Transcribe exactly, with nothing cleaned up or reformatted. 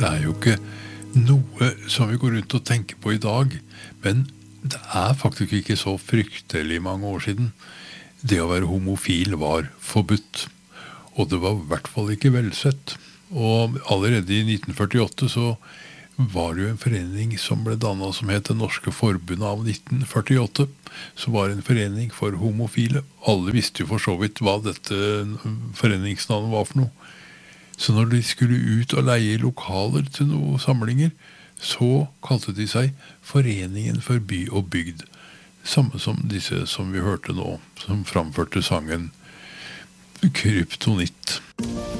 Det er jo ikke noe som vi går rundt og tenker på i dag, men det er faktisk ikke så fryktelig mange år siden. Det å være homofil var forbudt, og det var i hvert fall ikke velsett. Og allerede i nitten førtiåtte så var det jo en forening som ble dannet som het Det Norske Forbundet av nitten førtiåtte, som var en forening for homofile. Alle visste jo for så vidt hva dette foreningsnavnet var for noe. Så når de skulle ut og leie lokaler til noen samlinger, så kalte de seg Foreningen for by og bygd. Samme som disse som vi hørte nå, som framførte sangen Kryptonitt.